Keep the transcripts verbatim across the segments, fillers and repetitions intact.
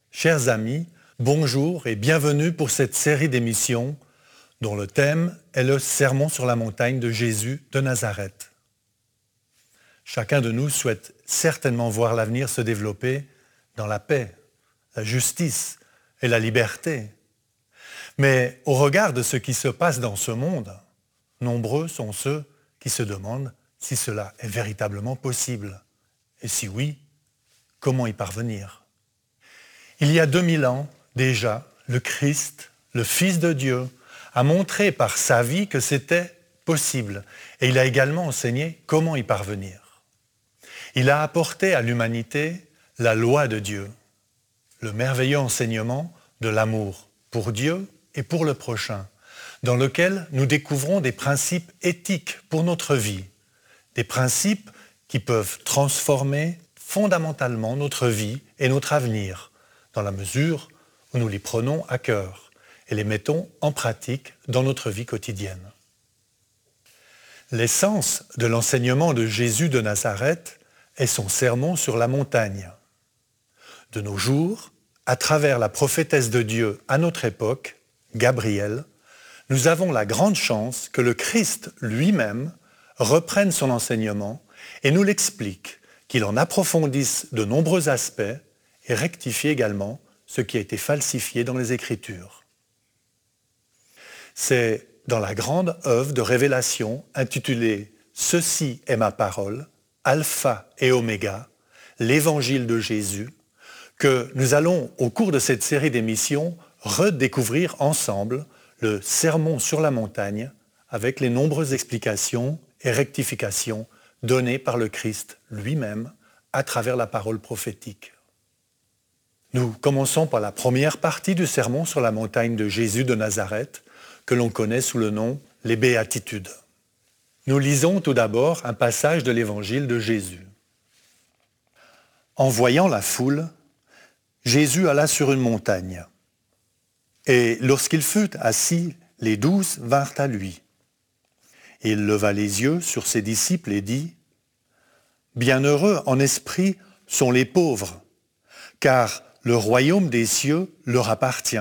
Chers amis, bonjour et bienvenue pour cette série d'émissions dont le thème est le Sermon sur la montagne de Jésus de Nazareth. Chacun de nous souhaite certainement voir l'avenir se développer dans la paix, la justice et la liberté. Mais au regard de ce qui se passe dans ce monde, nombreux sont ceux qui se demandent si cela est véritablement possible. Et si oui, comment y parvenir ? Il y a deux mille ans, déjà, le Christ, le Fils de Dieu, a montré par sa vie que c'était possible. Et il a également enseigné comment y parvenir. Il a apporté à l'humanité la loi de Dieu, le merveilleux enseignement de l'amour pour Dieu et pour le prochain, dans lequel nous découvrons des principes éthiques pour notre vie, des principes qui peuvent transformer fondamentalement notre vie et notre avenir, dans la mesure où nous les prenons à cœur et les mettons en pratique dans notre vie quotidienne. L'essence de l'enseignement de Jésus de Nazareth est son sermon sur la montagne. De nos jours, à travers la prophétesse de Dieu à notre époque, Gabriel, nous avons la grande chance que le Christ lui-même reprenne son enseignement et nous l'explique, qu'il en approfondisse de nombreux aspects et rectifie également ce qui a été falsifié dans les Écritures. C'est dans la grande œuvre de révélation intitulée « Ceci est ma parole, Alpha et Oméga, l'Évangile de Jésus » que nous allons, au cours de cette série d'émissions, redécouvrir ensemble le Sermon sur la montagne avec les nombreuses explications et rectifications données par le Christ lui-même à travers la parole prophétique. Nous commençons par la première partie du Sermon sur la montagne de Jésus de Nazareth, que l'on connaît sous le nom « Les Béatitudes ». Nous lisons tout d'abord un passage de l'Évangile de Jésus. En voyant la foule, Jésus alla sur une montagne. Et lorsqu'il fut assis, les douze vinrent à lui. Il leva les yeux sur ses disciples et dit « Bienheureux en esprit sont les pauvres, car le royaume des cieux leur appartient.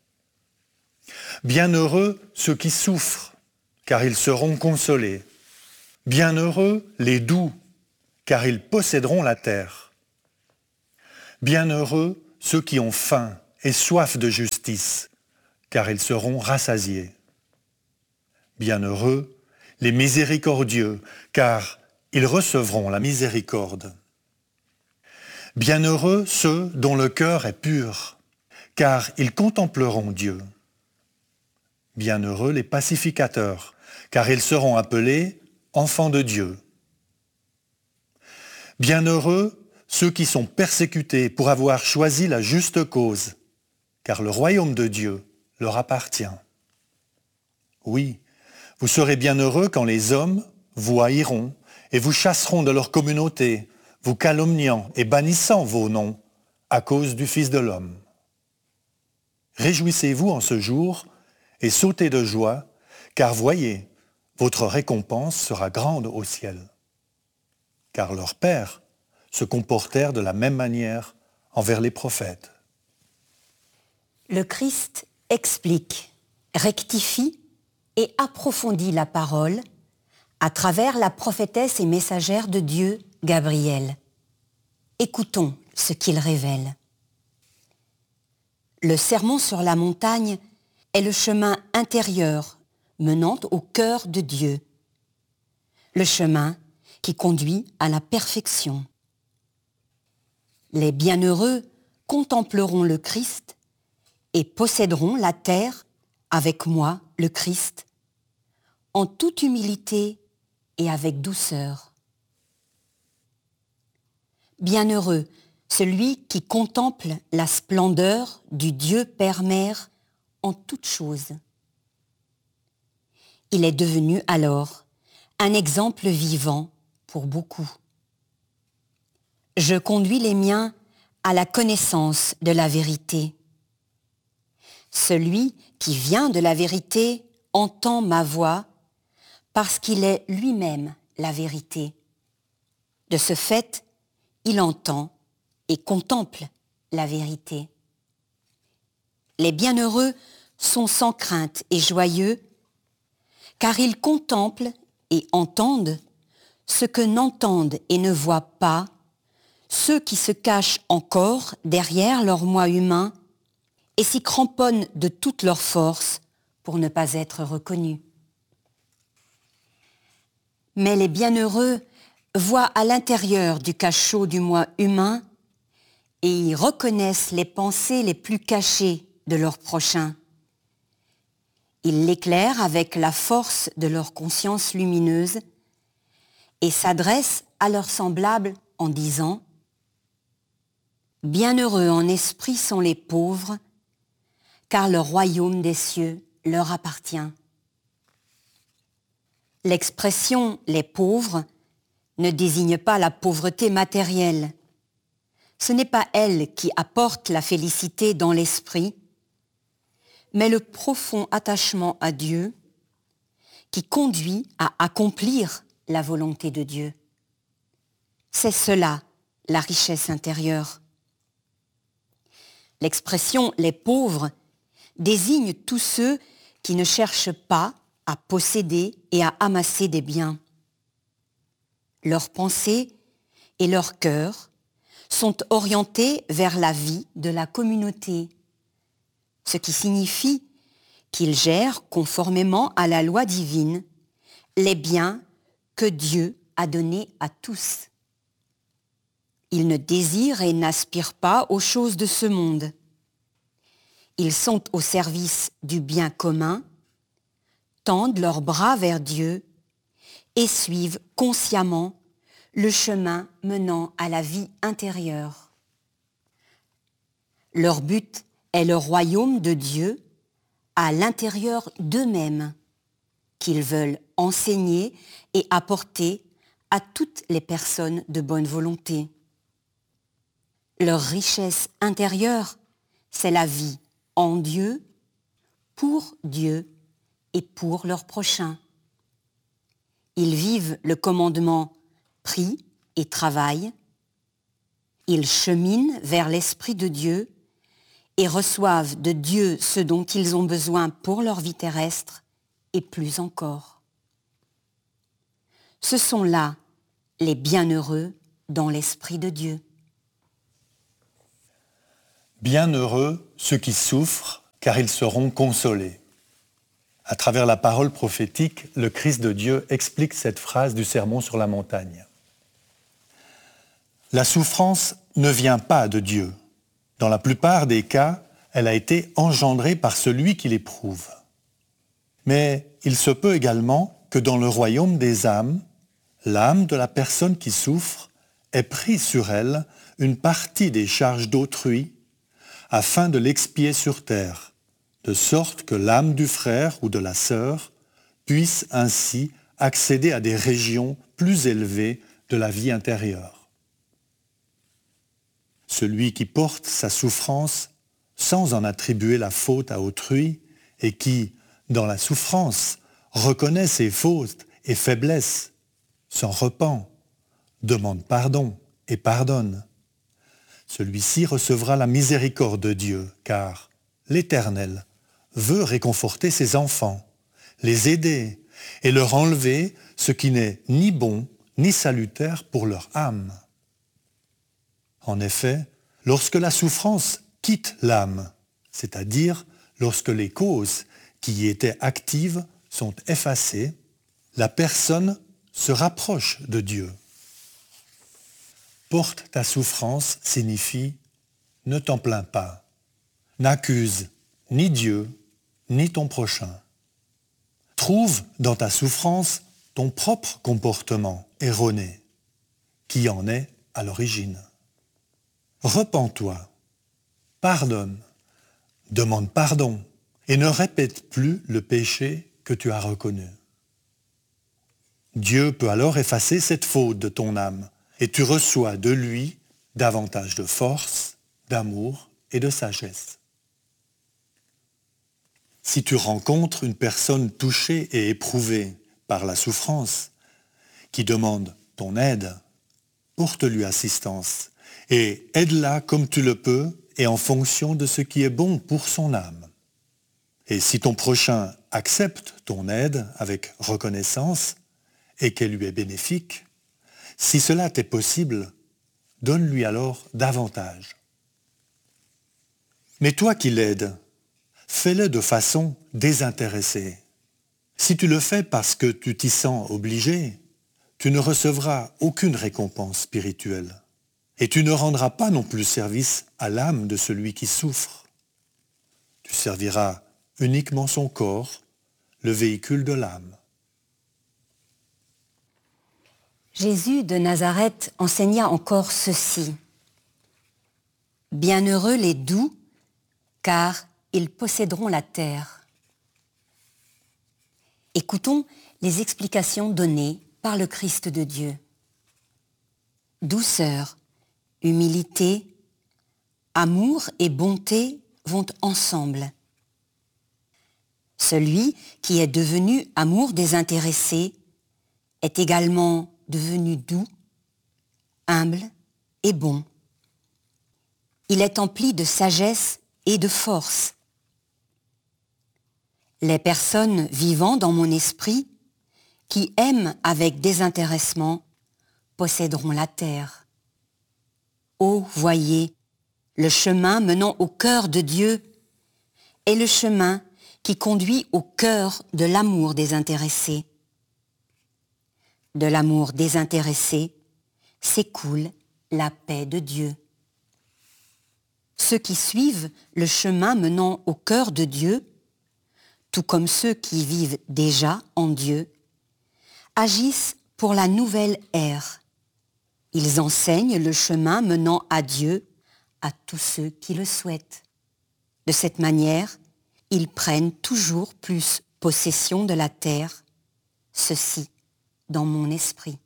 Bienheureux ceux qui souffrent, car ils seront consolés. Bienheureux les doux, car ils posséderont la terre. Bienheureux ceux qui ont faim et soif de justice, car ils seront rassasiés. Bienheureux les miséricordieux, car ils recevront la miséricorde. Bienheureux ceux dont le cœur est pur, car ils contempleront Dieu. Bienheureux les pacificateurs, car ils seront appelés enfants de Dieu. Bienheureux ceux qui sont persécutés pour avoir choisi la juste cause, car le royaume de Dieu leur appartient. Oui, vous serez bienheureux quand les hommes vous haïront et vous chasseront de leur communauté, vous calomniant et bannissant vos noms à cause du Fils de l'homme. Réjouissez-vous en ce jour et sautez de joie, car voyez, votre récompense sera grande au ciel. Car leurs pères se comportèrent de la même manière envers les prophètes. Le Christ explique, rectifie et approfondit la parole à travers la prophétesse et messagère de Dieu, Gabriel. Écoutons ce qu'il révèle. Le sermon sur la montagne est le chemin intérieur menant au cœur de Dieu. Le chemin qui conduit à la perfection. Les bienheureux contempleront le Christ et posséderont la terre avec moi, le Christ, en toute humilité et avec douceur. Bienheureux celui qui contemple la splendeur du Dieu Père-Mère en toutes choses. Il est devenu alors un exemple vivant pour beaucoup. Je conduis les miens à la connaissance de la vérité. Celui qui vient de la vérité entend ma voix parce qu'il est lui-même la vérité. De ce fait, il entend et contemple la vérité. Les bienheureux sont sans crainte et joyeux, car ils contemplent et entendent ce que n'entendent et ne voient pas ceux qui se cachent encore derrière leur moi humain et s'y cramponnent de toute leur force pour ne pas être reconnus. Mais les bienheureux voient à l'intérieur du cachot du moi humain et y reconnaissent les pensées les plus cachées de leur prochain. Ils l'éclairent avec la force de leur conscience lumineuse et s'adressent à leurs semblables en disant « Bienheureux en esprit sont les pauvres, car le royaume des cieux leur appartient. » L'expression « les pauvres » ne désigne pas la pauvreté matérielle. Ce n'est pas elle qui apporte la félicité dans l'esprit, mais le profond attachement à Dieu qui conduit à accomplir la volonté de Dieu. C'est cela, la richesse intérieure. L'expression « les pauvres » désigne tous ceux qui ne cherchent pas à posséder et à amasser des biens. Leurs pensées et leur cœur sont orientés vers la vie de la communauté, ce qui signifie qu'ils gèrent conformément à la loi divine les biens que Dieu a donnés à tous. Ils ne désirent et n'aspirent pas aux choses de ce monde. Ils sont au service du bien commun, tendent leurs bras vers Dieu et suivent consciemment le chemin menant à la vie intérieure. Leur but est le royaume de Dieu à l'intérieur d'eux-mêmes, qu'ils veulent enseigner et apporter à toutes les personnes de bonne volonté. Leur richesse intérieure, c'est la vie en Dieu, pour Dieu et pour leur prochain. Ils vivent le commandement « prie et travaille ». Ils cheminent vers l'Esprit de Dieu et reçoivent de Dieu ce dont ils ont besoin pour leur vie terrestre et plus encore. Ce sont là les bienheureux dans l'Esprit de Dieu. Bienheureux ceux qui souffrent, car ils seront consolés. À travers la parole prophétique, le Christ de Dieu explique cette phrase du Sermon sur la montagne. La souffrance ne vient pas de Dieu. Dans la plupart des cas, elle a été engendrée par celui qui l'éprouve. Mais il se peut également que dans le royaume des âmes, l'âme de la personne qui souffre ait pris sur elle une partie des charges d'autrui afin de l'expier sur terre, de sorte que l'âme du frère ou de la sœur puisse ainsi accéder à des régions plus élevées de la vie intérieure. Celui qui porte sa souffrance sans en attribuer la faute à autrui et qui, dans la souffrance, reconnaît ses fautes et faiblesses, s'en repent, demande pardon et pardonne. Celui-ci recevra la miséricorde de Dieu, car l'Éternel veut réconforter ses enfants, les aider et leur enlever ce qui n'est ni bon ni salutaire pour leur âme. En effet, lorsque la souffrance quitte l'âme, c'est-à-dire lorsque les causes qui y étaient actives sont effacées, la personne se rapproche de Dieu. Porte ta souffrance signifie ne t'en plains pas, n'accuse ni Dieu ni ton prochain. Trouve dans ta souffrance ton propre comportement erroné, qui en est à l'origine. Repens-toi, pardonne, demande pardon et ne répète plus le péché que tu as reconnu. Dieu peut alors effacer cette faute de ton âme et tu reçois de lui davantage de force, d'amour et de sagesse. Si tu rencontres une personne touchée et éprouvée par la souffrance, qui demande ton aide, porte-lui assistance et aide-la comme tu le peux et en fonction de ce qui est bon pour son âme. Et si ton prochain accepte ton aide avec reconnaissance et qu'elle lui est bénéfique, si cela t'est possible, donne-lui alors davantage. Mais toi qui l'aides, fais-le de façon désintéressée. Si tu le fais parce que tu t'y sens obligé, tu ne recevras aucune récompense spirituelle. Et tu ne rendras pas non plus service à l'âme de celui qui souffre. Tu serviras uniquement son corps, le véhicule de l'âme. Jésus de Nazareth enseigna encore ceci. Bienheureux les doux, car ils posséderont la terre. Écoutons les explications données par le Christ de Dieu. Douceur, humilité, amour et bonté vont ensemble. Celui qui est devenu amour désintéressé est également devenu doux, humble et bon. Il est empli de sagesse et de force. Les personnes vivant dans mon esprit, qui aiment avec désintéressement, posséderont la terre. Ô, voyez, le chemin menant au cœur de Dieu est le chemin qui conduit au cœur de l'amour désintéressé. De l'amour désintéressé s'écoule la paix de Dieu. Ceux qui suivent le chemin menant au cœur de Dieu, tout comme ceux qui vivent déjà en Dieu, agissent pour la nouvelle ère. Ils enseignent le chemin menant à Dieu à tous ceux qui le souhaitent. De cette manière, ils prennent toujours plus possession de la terre, ceci dans mon esprit.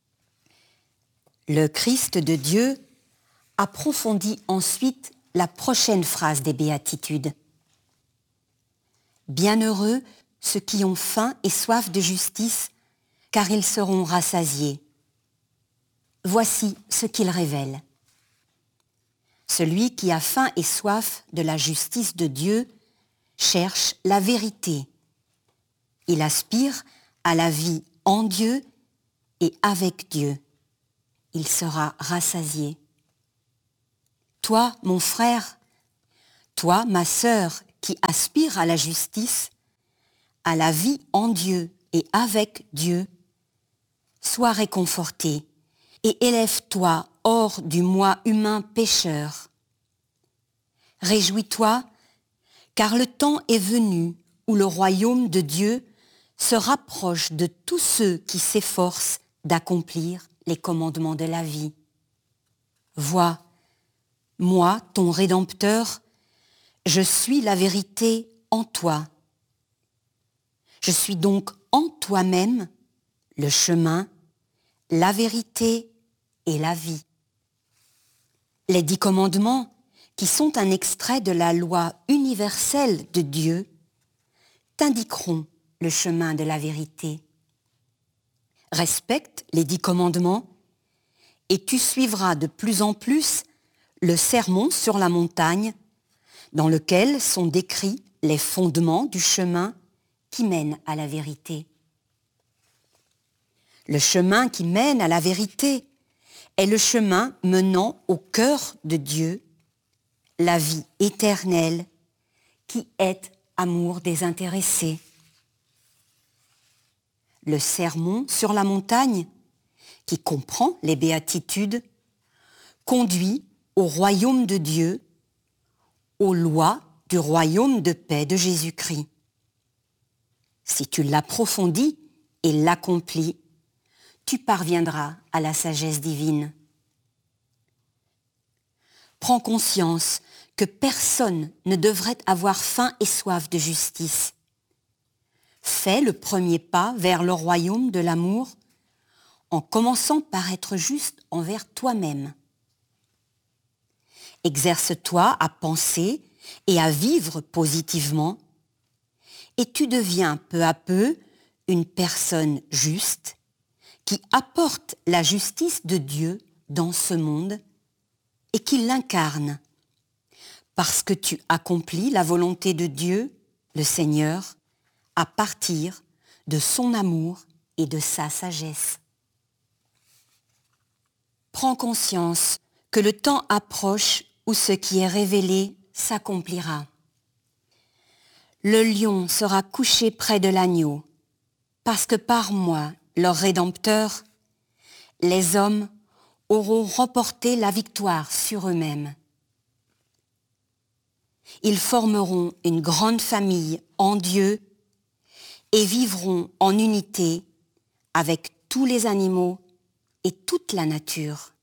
Le Christ de Dieu approfondit ensuite la prochaine phrase des béatitudes. Bienheureux ceux qui ont faim et soif de justice, car ils seront rassasiés. Voici ce qu'il révèle. Celui qui a faim et soif de la justice de Dieu cherche la vérité. Il aspire à la vie en Dieu et avec Dieu. Il sera rassasié. Toi, mon frère, toi, ma sœur, qui aspire à la justice, à la vie en Dieu et avec Dieu, sois réconforté et élève-toi hors du moi humain pécheur. Réjouis-toi, car le temps est venu où le royaume de Dieu se rapproche de tous ceux qui s'efforcent d'accomplir les commandements de la vie. Vois, moi, ton Rédempteur, je suis la vérité en toi. Je suis donc en toi-même le chemin, la vérité et la vie. Les dix commandements, qui sont un extrait de la loi universelle de Dieu, t'indiqueront le chemin de la vérité. Respecte les dix commandements et tu suivras de plus en plus le sermon sur la montagne dans lequel sont décrits les fondements du chemin qui mène à la vérité. Le chemin qui mène à la vérité est le chemin menant au cœur de Dieu, la vie éternelle qui est amour désintéressé. Le sermon sur la montagne, qui comprend les béatitudes, conduit au royaume de Dieu, aux lois du royaume de paix de Jésus-Christ. Si tu l'approfondis et l'accomplis, tu parviendras à la sagesse divine. Prends conscience que personne ne devrait avoir faim et soif de justice. Fais le premier pas vers le royaume de l'amour en commençant par être juste envers toi-même. Exerce-toi à penser et à vivre positivement et tu deviens peu à peu une personne juste qui apporte la justice de Dieu dans ce monde et qui l'incarne, parce que tu accomplis la volonté de Dieu, le Seigneur, à partir de son amour et de sa sagesse. Prends conscience que le temps approche où ce qui est révélé s'accomplira. Le lion sera couché près de l'agneau, parce que par moi, leur Rédempteur, les hommes auront remporté la victoire sur eux-mêmes. Ils formeront une grande famille en Dieu et vivront en unité avec tous les animaux et toute la nature.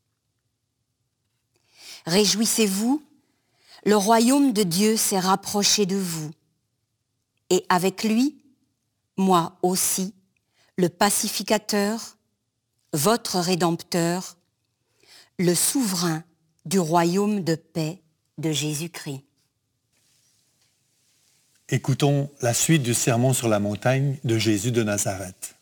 Réjouissez-vous, le royaume de Dieu s'est rapproché de vous, et avec lui, moi aussi, le pacificateur, votre Rédempteur, le souverain du royaume de paix de Jésus-Christ. Écoutons la suite du sermon sur la montagne de Jésus de Nazareth.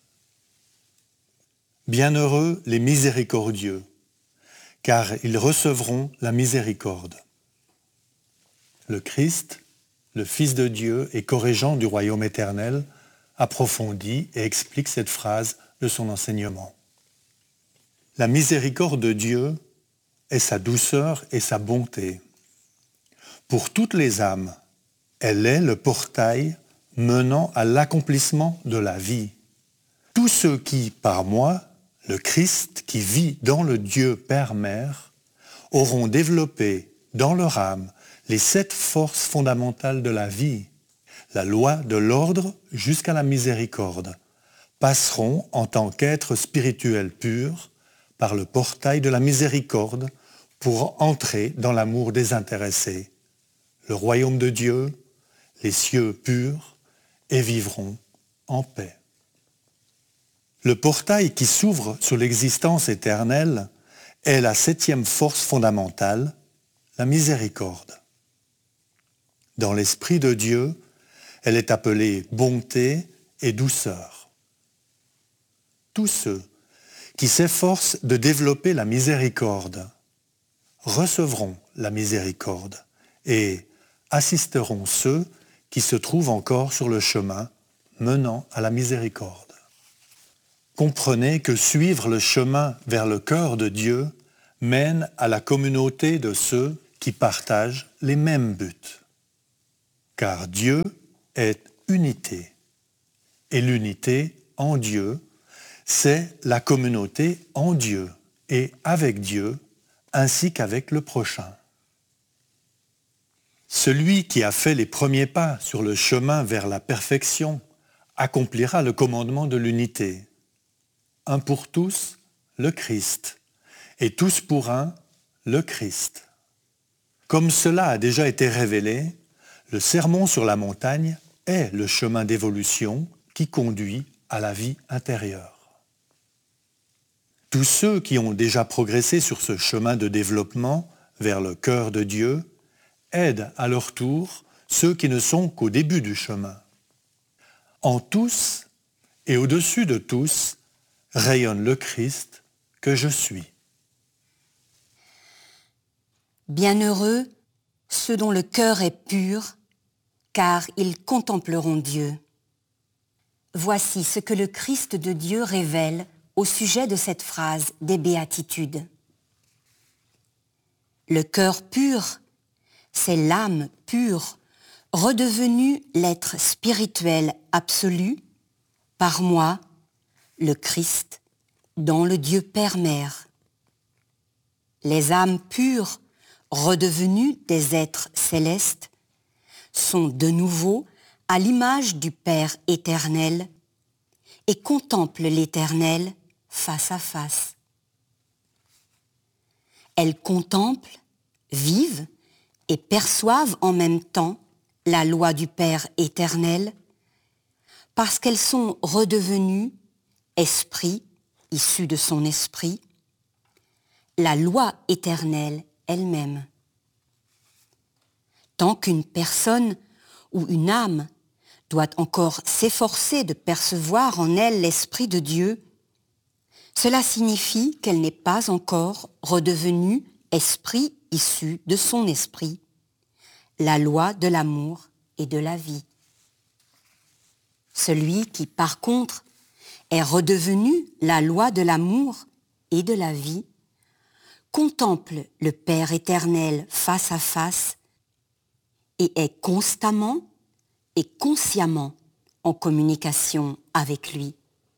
Bienheureux les miséricordieux, car ils recevront la miséricorde. Le Christ, le Fils de Dieu et corrigant du royaume éternel, approfondit et explique cette phrase de son enseignement. La miséricorde de Dieu est sa douceur et sa bonté. Pour toutes les âmes, elle est le portail menant à l'accomplissement de la vie. Tous ceux qui, par moi, le Christ qui vit dans le Dieu Père-Mère, auront développé dans leur âme les sept forces fondamentales de la vie, la loi de l'ordre jusqu'à la miséricorde, passeront en tant qu'êtres spirituels purs par le portail de la miséricorde pour entrer dans l'amour désintéressé, le royaume de Dieu, les cieux purs, et vivront en paix. Le portail qui s'ouvre sur l'existence éternelle est la septième force fondamentale, la miséricorde. Dans l'Esprit de Dieu, elle est appelée bonté et douceur. Tous ceux qui s'efforcent de développer la miséricorde recevront la miséricorde et assisteront ceux qui se trouvent encore sur le chemin menant à la miséricorde. Comprenez que suivre le chemin vers le cœur de Dieu mène à la communauté de ceux qui partagent les mêmes buts. Car Dieu est unité, et l'unité en Dieu, c'est la communauté en Dieu et avec Dieu, ainsi qu'avec le prochain. Celui qui a fait les premiers pas sur le chemin vers la perfection accomplira le commandement de l'unité. Un pour tous, le Christ, et tous pour un, le Christ. Comme cela a déjà été révélé, le sermon sur la montagne est le chemin d'évolution qui conduit à la vie intérieure. Tous ceux qui ont déjà progressé sur ce chemin de développement vers le cœur de Dieu aident à leur tour ceux qui ne sont qu'au début du chemin. En tous et au-dessus de tous rayonne le Christ que je suis. Bienheureux ceux dont le cœur est pur, car ils contempleront Dieu. Voici ce que le Christ de Dieu révèle au sujet de cette phrase des Béatitudes. Le cœur pur, c'est l'âme pure, redevenue l'être spirituel absolu, par moi, le Christ, dans le Dieu Père-Mère. Les âmes pures, redevenues des êtres célestes, sont de nouveau à l'image du Père éternel et contemplent l'Éternel face à face. Elles contemplent, vivent et perçoivent en même temps la loi du Père éternel parce qu'elles sont redevenues esprit issu de son esprit, la loi éternelle elle-même. Tant qu'une personne ou une âme doit encore s'efforcer de percevoir en elle l'Esprit de Dieu, cela signifie qu'elle n'est pas encore redevenue esprit issu de son esprit, la loi de l'amour et de la vie. Celui qui, par contre, est redevenu la loi de l'amour et de la vie, contemple le Père éternel face à face et est constamment et consciemment en communication avec lui.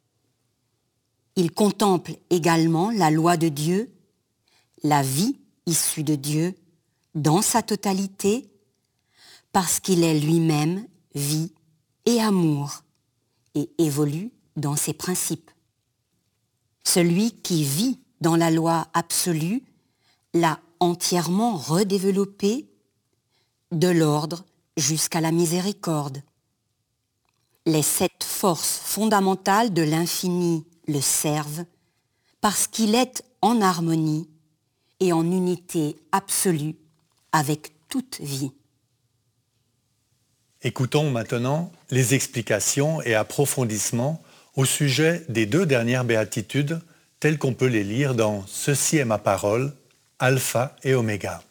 Il contemple également la loi de Dieu, la vie issue de Dieu, dans sa totalité, parce qu'il est lui-même vie et amour et évolue dans ses principes. Celui qui vit dans la loi absolue l'a entièrement redéveloppée, de l'ordre jusqu'à la miséricorde. Les sept forces fondamentales de l'infini le servent parce qu'il est en harmonie et en unité absolue avec toute vie. Écoutons maintenant les explications et approfondissements au sujet des deux dernières béatitudes telles qu'on peut les lire dans « Ceci est ma parole », Alpha et Oméga.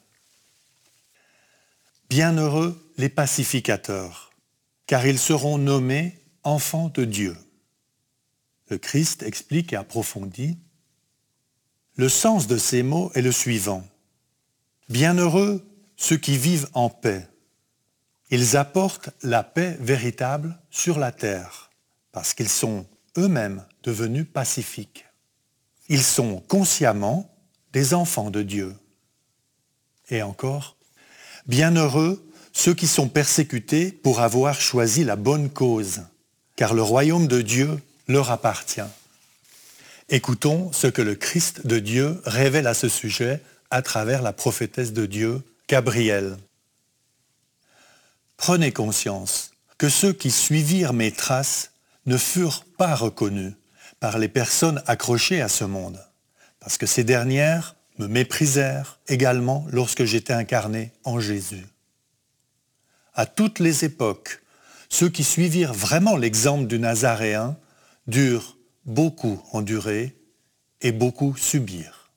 Bienheureux les pacificateurs, car ils seront nommés enfants de Dieu. Le Christ explique et approfondit. Le sens de ces mots est le suivant. Bienheureux ceux qui vivent en paix. Ils apportent la paix véritable sur la terre, parce qu'ils sont eux-mêmes devenus pacifiques. Ils sont consciemment des enfants de Dieu. Et encore, bienheureux ceux qui sont persécutés pour avoir choisi la bonne cause, car le royaume de Dieu leur appartient. Écoutons ce que le Christ de Dieu révèle à ce sujet à travers la prophétesse de Dieu, Gabrielle. Prenez conscience que ceux qui suivirent mes traces ne furent pas reconnus par les personnes accrochées à ce monde, parce que ces dernières me méprisèrent également lorsque j'étais incarné en Jésus. À toutes les époques, ceux qui suivirent vraiment l'exemple du Nazaréen durent beaucoup endurer et beaucoup subir.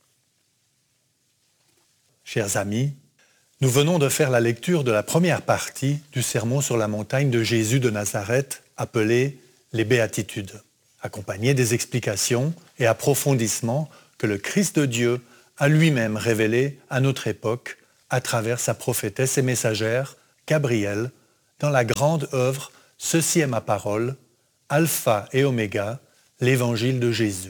Chers amis, nous venons de faire la lecture de la première partie du sermon sur la montagne de Jésus de Nazareth, appelé les Béatitudes, accompagné des explications et approfondissements que le Christ de Dieu a lui-même révélés à notre époque à travers sa prophétesse et messagère, Gabrielle, dans la grande œuvre « Ceci est ma parole », Alpha et Oméga, l'évangile de Jésus.